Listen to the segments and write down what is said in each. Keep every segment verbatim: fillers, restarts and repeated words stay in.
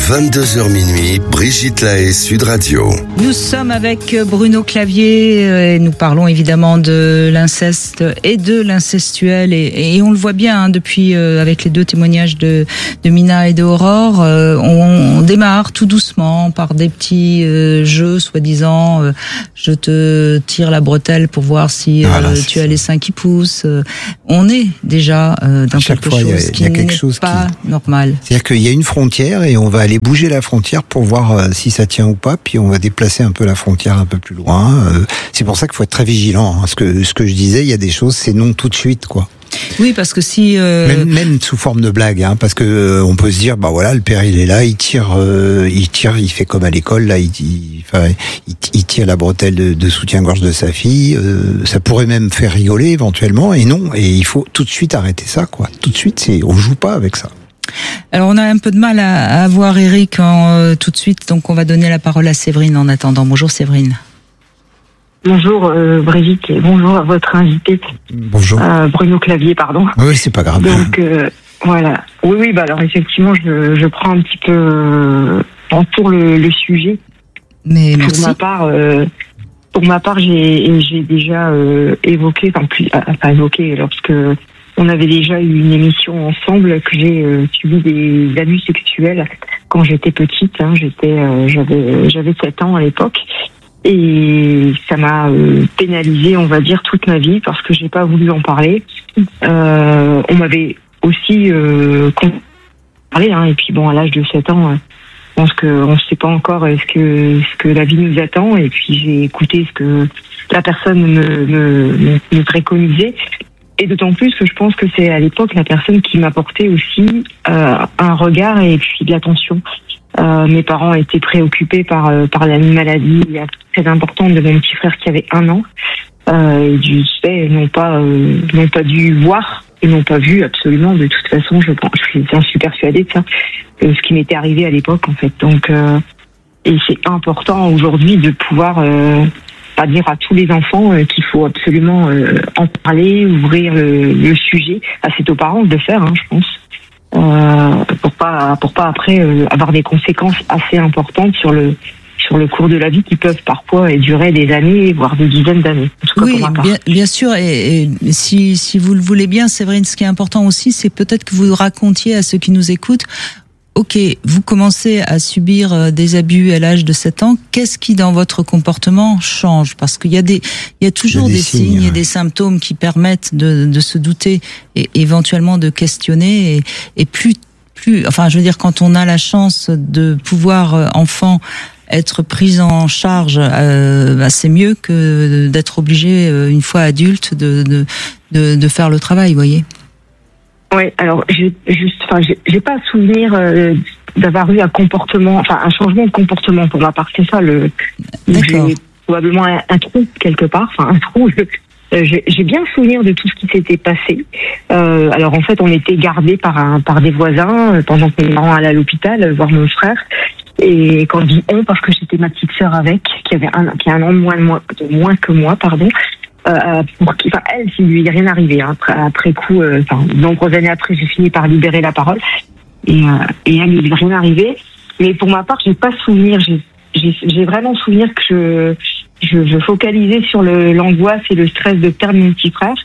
vingt-deux heures minuit, Brigitte Lahaie, Sud Radio. Nous sommes avec Bruno Clavier et nous parlons évidemment de l'inceste et de l'incestuel et, et on le voit bien hein, depuis euh, avec les deux témoignages de, de Mina et de Aurore, euh, on, on démarre tout doucement par des petits euh, jeux soi-disant euh, je te tire la bretelle pour voir si euh, voilà, tu as ça. Les seins qui poussent. Euh, on est déjà euh, dans quelque fois, chose y a, qui y a quelque n'est chose pas qui... normal. C'est-à-dire qu'il y a une frontière et on va aller bouger la frontière pour voir euh, si ça tient ou pas, puis on va déplacer un peu la frontière un peu plus loin. Euh, c'est pour ça qu'il faut être très vigilant. Hein. Ce que ce que je disais, il y a des choses, c'est non tout de suite, quoi. Oui, parce que si euh... même, même sous forme de blague, hein, parce que euh, on peut se dire, bah voilà, le père il est là, il tire, euh, il tire, il fait comme à l'école, là, il, il, enfin, il, il tire la bretelle de, de soutien-gorge de sa fille. Euh, ça pourrait même faire rigoler éventuellement, et non, et il faut tout de suite arrêter ça, quoi. Tout de suite, c'est, on joue pas avec ça. Alors on a un peu de mal à, à avoir Eric en, euh, tout de suite, donc on va donner la parole à Séverine en attendant. Bonjour Séverine. Bonjour euh, Brigitte et bonjour à votre invité. Bonjour. Euh, Bruno Clavier, pardon. Oui, c'est pas grave. Donc euh, voilà. Oui, oui, bah alors effectivement, je, je prends un petit peu euh, en tour le, le sujet. Mais pour merci. ma part, euh, pour ma part, j'ai, j'ai déjà euh, évoqué, enfin plus, pas évoqué, lorsque on avait déjà eu une émission ensemble que j'ai euh, subi des abus sexuels quand j'étais petite. Hein, j'étais, euh, j'avais, j'avais sept ans à l'époque. Et ça m'a euh, pénalisé, on va dire, toute ma vie parce que j'ai pas voulu en parler. Euh, on m'avait aussi euh, parlé, hein, et puis bon, à l'âge de sept ans, euh, je pense qu'on ne sait pas encore ce que ce que la vie nous attend. Et puis j'ai écouté ce que la personne me, me, me préconisait. Et d'autant plus que je pense que c'est à l'époque la personne qui m'apportait aussi euh, un regard et puis de l'attention. Euh, mes parents étaient préoccupés par euh, par la maladie très importante de mon petit frère qui avait un an. Euh, et du fait, n'ont pas euh, n'ont pas dû voir et n'ont pas vu absolument. De toute façon, je pense, je suis, je suis persuadée de ça, euh, ce qui m'était arrivé à l'époque en fait. Donc, euh, et c'est important aujourd'hui de pouvoir euh, pas dire à tous les enfants euh, qu'il faut absolument euh, en parler, ouvrir le, le sujet. Ah, c'est aux parents de le faire, hein, je pense. Euh, pour pas pour pas après euh, avoir des conséquences assez importantes sur le sur le cours de la vie qui peuvent parfois durer des années voire des dizaines d'années. En tout cas, oui, pour ma part. bien, bien sûr. Et, et si si vous le voulez bien, Séverine, ce qui est important aussi, c'est peut-être que vous racontiez à ceux qui nous écoutent. Ok, vous commencez à subir des abus à l'âge de sept ans. Qu'est-ce qui, dans votre comportement, change? Parce qu'il y a des, il y a toujours il y a des, des signes, signes et des symptômes qui permettent de, de se douter et éventuellement de questionner. Et, et plus, plus, enfin, je veux dire, quand on a la chance de pouvoir, enfant, être prise en charge, euh, bah, c'est mieux que d'être obligé, une fois adulte, de, de, de, de faire le travail, vous voyez. Oui, alors j'ai juste, enfin, j'ai, j'ai pas souvenir euh, d'avoir eu un comportement, enfin un changement de comportement pour ma part. C'est ça le. D'accord. J'ai probablement un, un trou quelque part, enfin un trou. Je, euh, j'ai, j'ai bien souvenir de tout ce qui s'était passé. Euh, alors en fait, on était gardés par un, par des voisins pendant que mes parents allaient à l'hôpital voir mon frère. Et quand je dis on, parce que j'étais ma petite sœur avec, qui avait un, qui a un an de moins de moi, de moins que moi, pardon. Euh, pour qui, enfin, elle, s'il lui est rien arrivé. Hein. Après, après coup, euh, enfin, de nombreuses années après, j'ai fini par libérer la parole. Et, euh, et elle, il lui est rien arrivé. Mais pour ma part, j'ai pas souvenir. J'ai, j'ai, j'ai vraiment souvenir que je, je, je focalisais sur le, l'angoisse et le stress de perdre mon petit frère.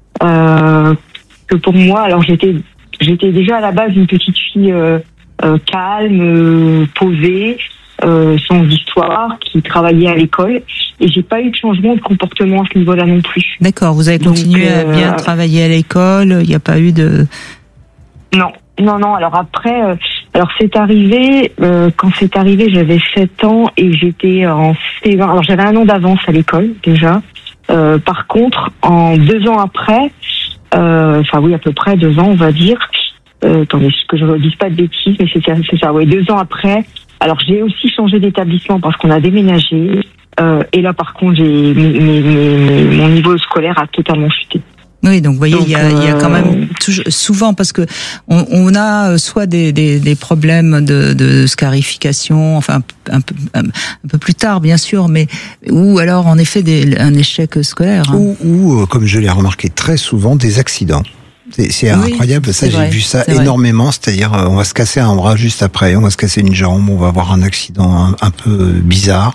Euh, que pour moi, alors j'étais, j'étais déjà à la base une petite fille euh, euh, calme, euh, posée. Euh, sans histoire, qui travaillait à l'école, et j'ai pas eu de changement de comportement à ce niveau-là non plus. D'accord, vous avez continué Donc, euh, à bien travailler à l'école, il n'y a pas eu de... Non, non, non, alors après, euh, alors c'est arrivé, euh, quand c'est arrivé, j'avais sept ans, et j'étais en C vingt, alors j'avais un an d'avance à l'école, déjà. Euh, par contre, en deux ans après, euh, enfin oui, à peu près deux ans, on va dire, euh, attendez, que je ne dise pas de bêtises, mais c'est ça, c'est ça, oui, deux ans après. Alors j'ai aussi changé d'établissement parce qu'on a déménagé. Euh, et là, par contre, j'ai mes, mes, mes, mon niveau scolaire a totalement chuté. Oui, donc vous voyez, il y a, euh... il y a quand même toujours, souvent parce que on, on a soit des, des, des problèmes de, de scarification, enfin un peu, un, un peu plus tard bien sûr, mais ou alors en effet des, un échec scolaire. Hein. Ou, ou comme je l'ai remarqué très souvent, des accidents. C'est, c'est Oui, incroyable. Ça, c'est j'ai vrai, vu ça c'est vrai. énormément. C'est-à-dire, euh, on va se casser un bras juste après, on va se casser une jambe, on va avoir un accident un, un peu bizarre.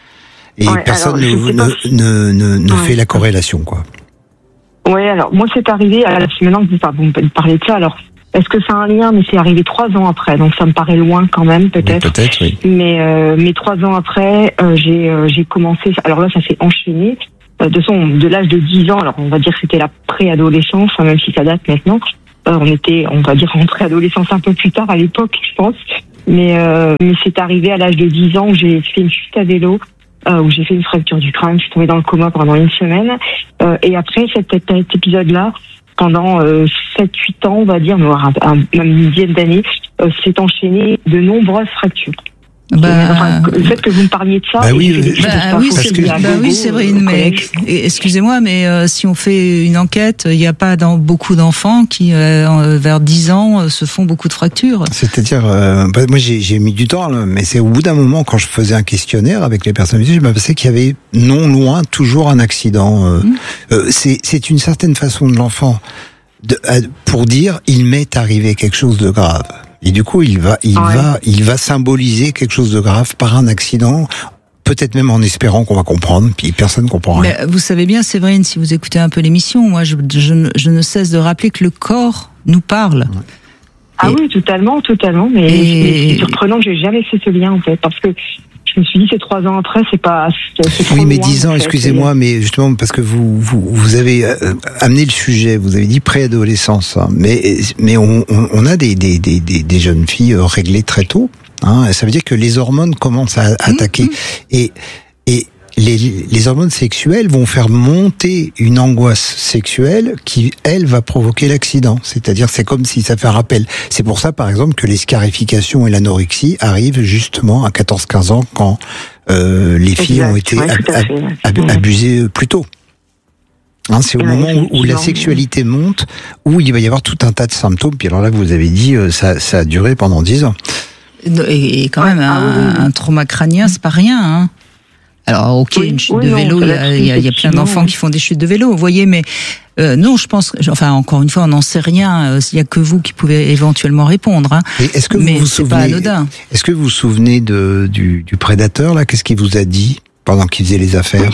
Et Ouais, personne alors, je ne, sais ne, pas ne, ne, ne Ouais. fait la corrélation, quoi. Ouais, alors moi c'est arrivé, à, maintenant que vous par- vous me parlez de ça, alors est-ce que ça a un lien? Mais c'est arrivé trois ans après, donc ça me paraît loin quand même, peut-être. Oui, peut-être, oui. Mais euh, mais trois ans après, euh, j'ai euh, j'ai commencé. Alors là, ça s'est enchaîné. Euh, de toute façon, de l'âge de dix ans, alors on va dire que c'était la préadolescence, hein, même si ça date maintenant. Euh, on était, on va dire, en préadolescence un peu plus tard à l'époque, je pense. Mais euh, mais c'est arrivé à l'âge de dix ans où j'ai fait une chute à vélo. Euh, où j'ai fait une fracture du crâne, je suis tombée dans le coma pendant une semaine. Euh, et après cet, cet épisode-là, pendant euh, sept huit ans, on va dire, voire un, un, même une dizaine d'années, euh, s'est enchaîné de nombreuses fractures. Bah, Enfin, le fait que vous me parliez de ça, Bah oui, et que euh, je Bah, trouve ça oui, faux, parce c'est, que- il y a bah Gogo, oui, c'est vrai, euh, au mais collège. et- excusez-moi, mais euh, si on fait une enquête, il n'y a pas dans beaucoup d'enfants qui, euh, vers dix ans, euh, se font beaucoup de fractures. C'est-à-dire, euh, bah, moi j'ai, j'ai mis du temps, là, mais c'est au bout d'un moment, quand je faisais un questionnaire avec les personnes, je m'apercevais qu'il y avait non loin toujours un accident. Euh, Mmh. euh, c'est, c'est une certaine façon de l'enfant de, à- pour dire il m'est arrivé quelque chose de grave. Et du coup, il va, il Ouais. va, il va symboliser quelque chose de grave par un accident. Peut-être même en espérant qu'on va comprendre, puis personne ne comprend rien. Mais vous savez bien, Séverine, si vous écoutez un peu l'émission, moi, je, je, ne- je ne cesse de rappeler que le corps nous parle. Ah Et- oui, totalement, totalement. Mais, Et- mais c'est surprenant que j'ai jamais fait ce lien en fait, parce que je me suis dit c'est trois ans après, c'est pas. C'est, c'est trop Oui, mais loin, dix ans, en fait. excusez-moi, mais justement parce que vous vous, vous avez euh, amené le sujet, vous avez dit préadolescence, hein, mais mais on, on, on a des, des des des des jeunes filles euh, réglées très tôt, hein, ça veut dire que les hormones commencent à attaquer et et les, les hormones sexuelles vont faire monter une angoisse sexuelle qui, elle, va provoquer l'accident. C'est-à-dire, c'est comme si ça fait un rappel. C'est pour ça, par exemple, que les scarifications et l'anorexie arrivent justement à quatorze quinze ans quand euh, les filles Exact. ont été Ouais, ab- tout à ab- fait, ouais. ab- Ouais. abusées plus tôt. Hein, c'est au Ouais, moment où, où la effectivement. sexualité monte, où il va y avoir tout un tas de symptômes. Puis alors là, vous avez dit, euh, ça, ça a duré pendant dix ans. Et, et quand même, Ah un, oui, oui, oui. un trauma crânien, c'est pas rien. Hein. Alors, ok, Oui, une chute oui, de non, vélo, il y, ça a, là-dessus, il y a- il y a plein effectivement, d'enfants oui. qui font des chutes de vélo, vous voyez, mais euh, non, je pense, enfin, encore une fois, on n'en sait rien. euh, Il y a que vous qui pouvez éventuellement répondre. Hein. Et est-ce que Mais vous vous c'est pas souvenez, anodin. est-ce que vous vous souvenez de, du, du prédateur là? Qu'est-ce qu'il vous a dit pendant qu'il faisait les affaires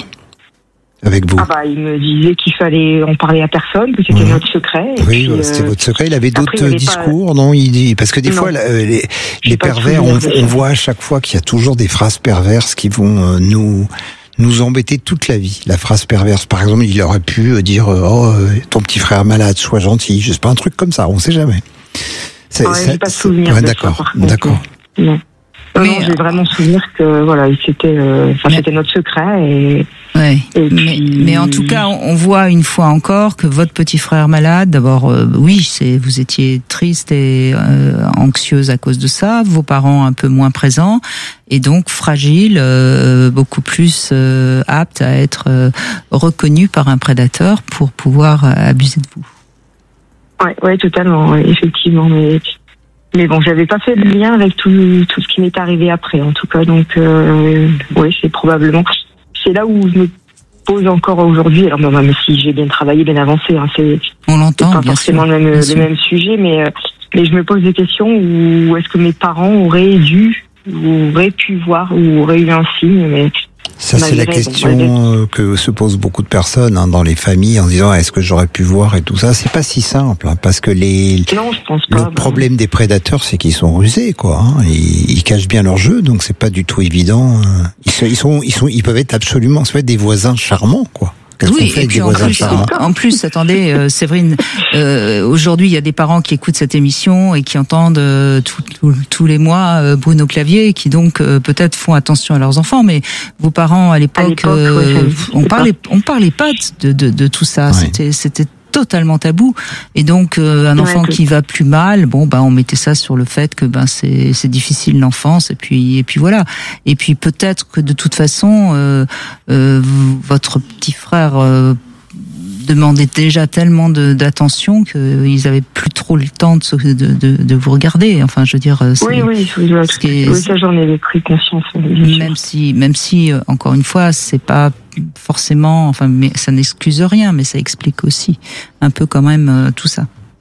avec vous? Ah bah, il me disait qu'il fallait en parler à personne, que c'était Mmh. notre secret. Et Oui, puis, ouais, c'était euh, votre secret. Il avait après, d'autres il y avait discours, non? Il dit parce que des Non. fois, là, euh, les, J'ai les pas de pervers, on, souvenir de on ça. voit à chaque fois qu'il y a toujours des phrases perverses qui vont euh, nous nous embêter toute la vie. La phrase perverse, par exemple, il aurait pu euh, dire euh, oh euh, ton petit frère malade, sois gentil. Je sais pas, un truc comme ça. On sait jamais. C'est, ouais, ça- j'ai pas de c'est- souvenir ouais, de ça, d'accord, par contre. d'accord. Non. Non, Mais, non, j'ai vraiment souvenir que voilà, il c'était, euh, enfin, Mais- c'était notre secret et, Ouais. et Mais, puis- mais en tout cas, on voit une fois encore que votre petit frère malade, d'abord, euh, oui, c'est vous étiez triste et euh, anxieuse à cause de ça, vos parents un peu moins présents, et donc fragile, euh, beaucoup plus euh, apte à être euh, reconnu par un prédateur pour pouvoir euh, abuser de vous. Ouais, ouais, totalement, ouais, effectivement. Mais, mais bon, j'avais pas fait le lien avec tout, tout ce qui m'est arrivé après, en tout cas. Donc, euh, ouais, c'est probablement, c'est là où je me pose encore aujourd'hui. Alors, bon, même si j'ai bien travaillé, bien avancé, hein, c'est, On c'est l'entend, pas bien forcément sûr. le même, bien le sûr. même sujet, mais, euh, mais je me pose des questions où est-ce que mes parents auraient dû, ou auraient pu voir, ou auraient eu un signe, mais Ça, c'est la malgré, question bon, euh, que se posent beaucoup de personnes hein, dans les familles en se disant est-ce que j'aurais pu voir et tout ça. C'est pas si simple hein, parce que les non, je pense pas. le problème des prédateurs, c'est qu'ils sont rusés, quoi. Hein. Ils, ils cachent bien leur jeu, donc c'est pas du tout évident. euh. Ils sont, ils sont, ils sont, ils peuvent être absolument, ça peut être des voisins charmants, quoi. Qu'est-ce qu'on Oui, fait et avec puis des en voisins plus, charmants? en, en plus, attendez, euh, Séverine, euh, aujourd'hui, il y a des parents qui écoutent cette émission et qui entendent euh, tout- tout- tous les mois euh, Bruno Clavier, et qui donc euh, peut-être font attention à leurs enfants. Mais vos parents à l'époque, l'époque, euh, ouais, ça, on c'est parlait, on parlait pas de, de, de tout ça. Ouais. C'était, c'était totalement tabou. Et donc, euh, un Ouais, enfant tout. qui va plus mal, bon, ben, on mettait ça sur le fait que ben c'est, c'est difficile l'enfance. Et puis, et puis voilà. Et puis peut-être que de toute façon, euh, euh, vous- votre petit frère euh, demandait déjà tellement de, d'attention qu'ils avaient plus trop le temps de, se- de, de, de vous regarder. Enfin, je veux dire, c'est, Oui, oui, oui, oui, ce qui est- oui, ça j'en ai pris conscience. bien sûr. même si, même si, euh, encore une fois, c'est pas forcément, enfin, mais ça n'excuse rien, mais ça explique aussi un peu quand même euh, tout ça.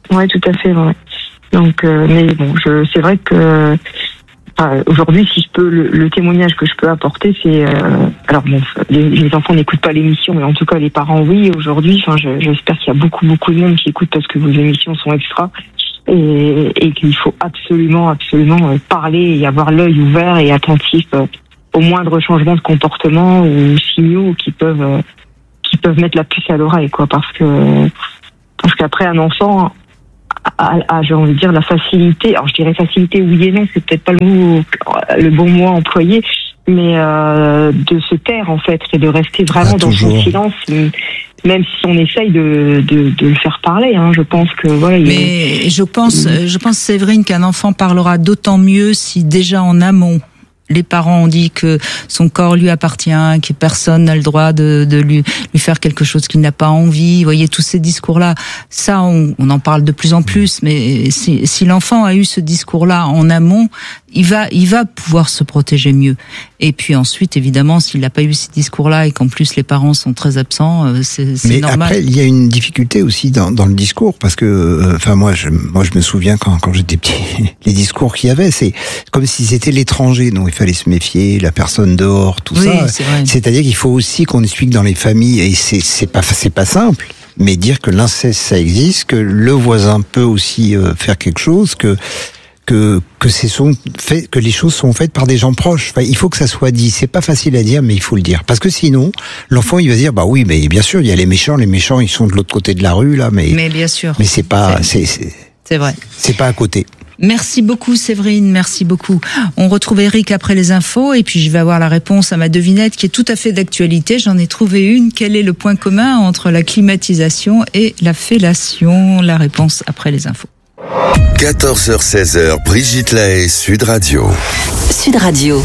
Ouais, tout à fait. Ouais. Donc, euh, mais bon, je, c'est vrai que enfin, aujourd'hui, si je peux, le, le témoignage que je peux apporter, c'est euh, alors bon, les, les enfants n'écoutent pas l'émission, mais en tout cas les parents, oui. Aujourd'hui, enfin, je, j'espère qu'il y a beaucoup, beaucoup de monde qui écoute parce que vos émissions sont extra et, et qu'il faut absolument, absolument parler et avoir l'œil ouvert et attentif euh, au moindre changement de comportement ou signaux qui peuvent, euh, qui peuvent mettre la puce à l'oreille, quoi, parce que parce qu'après un enfant. À, à, j'ai envie de dire la facilité, alors je dirais facilité oui et non, c'est peut-être pas le mot, le bon mot employé, mais euh, de se taire en fait et de rester vraiment ah, dans son silence, même si on essaye de, de, de le faire parler, hein, je pense que voilà. Mais il... je pense, je pense Séverine qu'un enfant parlera d'autant mieux si déjà en amont les parents ont dit que son corps lui appartient, que personne n'a le droit de, de lui, lui faire quelque chose qu'il n'a pas envie. Vous voyez, tous ces discours-là, ça, on, on en parle de plus en plus, mais si, si l'enfant a eu ce discours-là en amont, il va, il va pouvoir se protéger mieux. Et puis ensuite, évidemment, s'il n'a pas eu ces discours-là et qu'en plus les parents sont très absents, c'est, c'est mais normal. Après, il y a une difficulté aussi dans, dans le discours, parce que, enfin, euh, moi, je, moi, je me souviens quand, quand j'étais petit, les discours qu'il y avait, c'est comme si c'était l'étranger, donc il fallait se méfier, la personne dehors, tout oui, ça. C'est vrai. C'est-à-dire qu'il faut aussi qu'on explique dans les familles, et c'est, c'est pas, c'est pas simple. Mais dire que l'inceste ça existe, que le voisin peut aussi euh, faire quelque chose, que que que c'est sont fait, que les choses sont faites par des gens proches. Enfin, il faut que ça soit dit. C'est pas facile à dire, mais il faut le dire. Parce que sinon, l'enfant il va dire bah oui, mais bien sûr il y a les méchants, les méchants ils sont de l'autre côté de la rue là, mais mais bien sûr. Mais c'est pas c'est c'est, c'est vrai. C'est pas à côté. Merci beaucoup Séverine, merci beaucoup. On retrouve Eric après les infos et puis je vais avoir la réponse à ma devinette qui est tout à fait d'actualité. J'en ai trouvé une. Quel est le point commun entre la climatisation et la fellation? La réponse après les infos. quatorze heures seize heures, Brigitte Lahaie, Sud Radio. Sud Radio.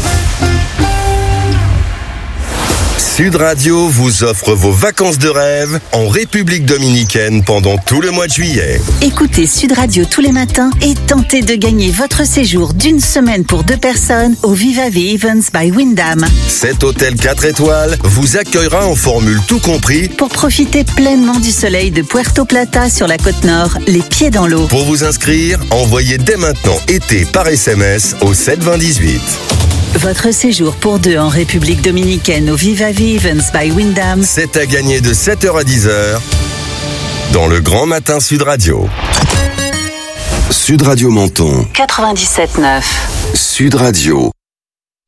Sud Radio vous offre vos vacances de rêve en République Dominicaine pendant tout le mois de juillet. Écoutez Sud Radio tous les matins et tentez de gagner votre séjour d'une semaine pour deux personnes au Viva Ve Events by Wyndham. Cet hôtel quatre étoiles vous accueillera en formule tout compris pour profiter pleinement du soleil de Puerto Plata sur la côte nord, les pieds dans l'eau. Pour vous inscrire, envoyez dès maintenant été par S M S au sept vingt dix-huit. Votre séjour pour deux en République Dominicaine au Viva Ve Events by Wyndham. C'est à gagner de sept heures à dix heures dans le Grand Matin Sud Radio. Sud Radio Menton. quatre-vingt-dix-sept neuf. Sud Radio.